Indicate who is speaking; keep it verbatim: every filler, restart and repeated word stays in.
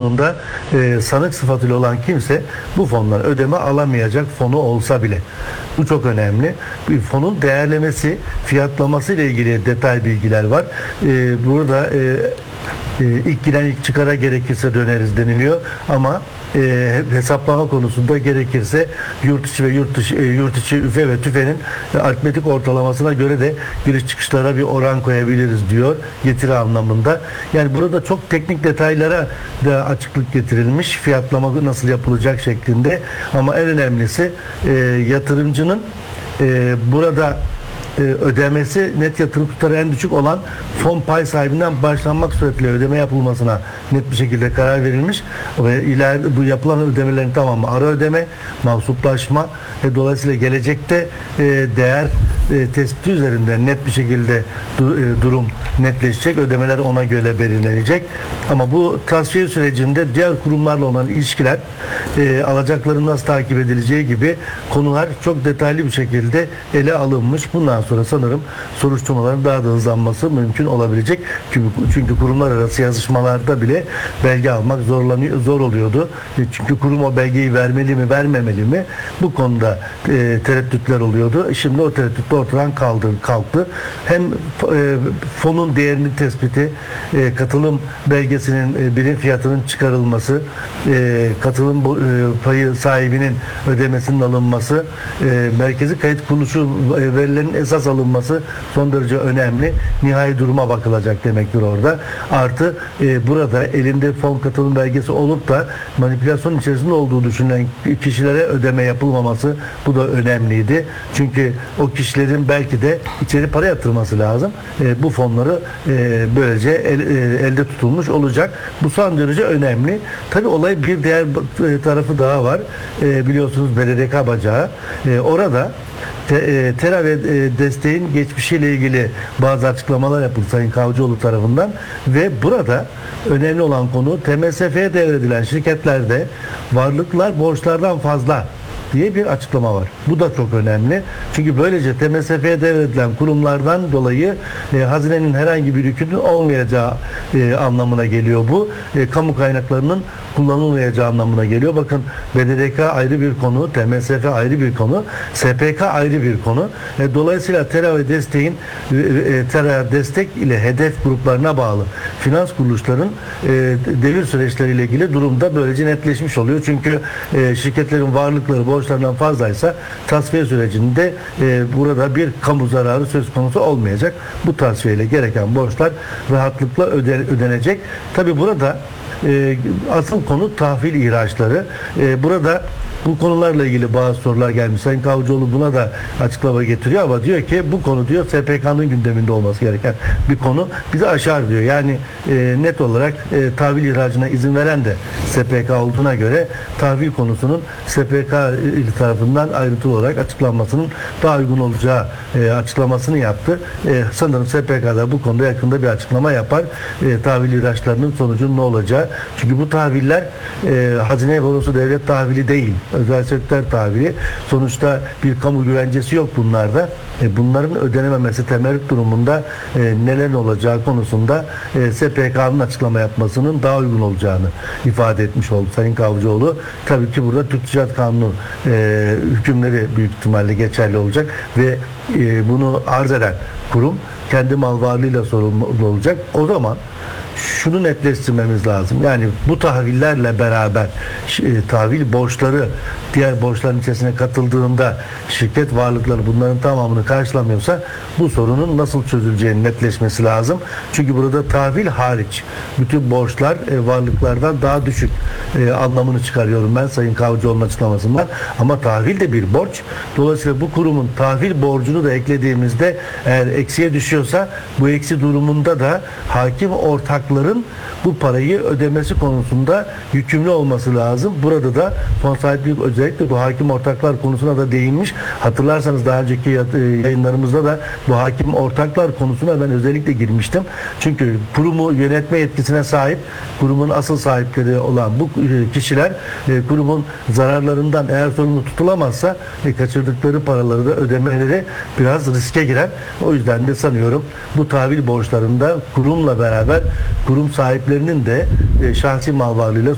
Speaker 1: sonunda e, sanık sıfatıyla olan kimse bu fondan ödeme alamayacak, fonu olsa bile. Bu çok önemli. Bir fonun değerlemesi, fiyatlaması ile ilgili detay bilgiler var. E, burada e, e, ilk giren ilk çıkara gerekirse döneriz deniliyor ama E, hesaplama konusunda gerekirse yurt içi ve yurt dışı e, yurt içi üfe ve tüfenin e, aritmetik ortalamasına göre de giriş çıkışlara bir oran koyabiliriz diyor getiri anlamında. Yani burada çok teknik detaylara da açıklık getirilmiş, fiyatlama nasıl yapılacak şeklinde, ama en önemlisi e, yatırımcının e, burada e, ödemesi net yatırım tutarı en düşük olan fon pay sahibinden başlanmak suretiyle ödeme yapılmasına net bir şekilde karar verilmiş ve ileride bu yapılan ödemelerin tamamı ara ödeme, mahsuplaşma ve dolayısıyla gelecekte e, değer e, tespiti üzerinden net bir şekilde du, e, durum netleşecek, ödemeler ona göre belirlenecek. Ama bu tasfiye sürecinde diğer kurumlarla olan ilişkiler, e, alacakların nasıl takip edileceği gibi konular çok detaylı bir şekilde ele alınmış. Bundan sonra sanırım soruşturmaların daha da hızlanması mümkün olabilecek. Çünkü, çünkü kurumlar arası yazışmalarda bile belge almak zorlanıyor, zor oluyordu. E, çünkü kurum o belgeyi vermeli mi, vermemeli mi? Bu konuda e, tereddütler oluyordu. Şimdi o tereddüt ortadan kaldı, kalktı. Hem e, fonun değerinin tespiti, e, katılım belgesinin e, birim fiyatının çıkarılması, e, katılım bu, e, payı sahibinin ödemesinin alınması, e, merkezi kayıt kuruluşu e, verilerin esas alınması son derece önemli. Nihai duruma bakılacak demektir orada. Artı e, burada elinde fon katılım belgesi olup da manipülasyon içerisinde olduğu düşünülen kişilere ödeme yapılmaması, bu da önemliydi. Çünkü o kişilerin belki de içeri para yatırması lazım. E, bu fonları e, böylece el, e, elde tutulmuş olacak. Bu son derece önemli. Tabii olay bir diğer e, tarafı daha var. E, biliyorsunuz B D D K bacağı. E, orada Te, TERA ve desteğin geçmişiyle ilgili bazı açıklamalar yapıldı Sayın Kavcıoğlu tarafından ve burada önemli olan konu T M S F'ye devredilen şirketlerde varlıklar borçlardan fazla diye bir açıklama var. Bu da çok önemli. Çünkü böylece T M S F'ye devredilen kurumlardan dolayı e, hazinenin herhangi bir yükünün olmayacağı e, anlamına geliyor bu. E, kamu kaynaklarının kullanılmayacağı anlamına geliyor. Bakın B D D K ayrı bir konu, T M S F ayrı bir konu, S P K ayrı bir konu. E, dolayısıyla TERA ve desteğin e, e, TERA destek ile hedef gruplarına bağlı finans kuruluşların e, devir süreçleriyle ilgili durumda böylece netleşmiş oluyor. Çünkü e, şirketlerin varlıkları borçlarından fazlaysa tasfiye sürecinde e, burada bir kamu zararı söz konusu olmayacak. Bu tasfiyeyle gereken borçlar rahatlıkla öde, ödenecek. Tabi burada e, asıl konu tahvil ihraçları. E, burada bu konularla ilgili bazı sorular gelmiş. Sayın Kavcıoğlu buna da açıklama getiriyor ama diyor ki bu konu diyor S P K'nın gündeminde olması gereken bir konu. Bizi aşar diyor. Yani e, net olarak e, tahvil ihracına izin veren de S P K olduğuna göre tahvil konusunun S P K tarafından ayrıntılı olarak açıklanmasının daha uygun olacağı e, açıklamasını yaptı. E, sanırım S P K'da bu konuda yakında bir açıklama yapar. E, tahvil ihraçlarının sonucunun ne olacağı. Çünkü bu tahviller e, hazine bonosu devlet tahvili değil. Özel sektör tahvili. Sonuçta bir kamu güvencesi yok bunlarda. E, bunların ödenememesi temerrüt durumunda e, neler olacağı konusunda e, S P K'nın açıklama yapmasının daha uygun olacağını ifade etmiş oldu Sayın Kavcıoğlu. Tabii ki burada Türk Ticaret Kanunu e, hükümleri büyük ihtimalle geçerli olacak ve e, bunu arz eden kurum kendi mal varlığıyla sorumlu olacak. O zaman şunu netleştirmemiz lazım. Yani bu tahvillerle beraber e, tahvil borçları diğer borçların içerisine katıldığında şirket varlıkları bunların tamamını karşılamıyorsa bu sorunun nasıl çözüleceğinin netleşmesi lazım. Çünkü burada tahvil hariç bütün borçlar e, varlıklardan daha düşük e, anlamını çıkarıyorum ben Sayın Kavcıoğlu'nun açıklamasından. Ama tahvil de bir borç. Dolayısıyla bu kurumun tahvil borcunu da eklediğimizde eğer eksiye düşüyorsa bu eksi durumunda da hakim ortakların bu parayı ödemesi konusunda yükümlü olması lazım. Burada da fon sahiplik özellikle bu hakim ortaklar konusuna da değinmiş. Hatırlarsanız daha önceki yayınlarımızda da bu hakim ortaklar konusuna ben özellikle girmiştim. Çünkü kurumu yönetme yetkisine sahip, kurumun asıl sahipleri olan bu kişiler kurumun zararlarından eğer sorumlu tutulamazsa kaçırdıkları paraları da ödemeleri biraz riske girer. O yüzden de sanıyorum bu tahvil borçlarında kurumla beraber kurum sahiplerinin de şahsi mal varlığıyla